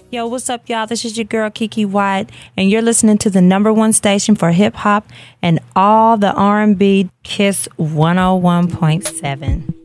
Yo, what's up, y'all? This is your girl, Kiki White, and you're listening to the #1 station for hip-hop and all the R&B, Kiss 101.7.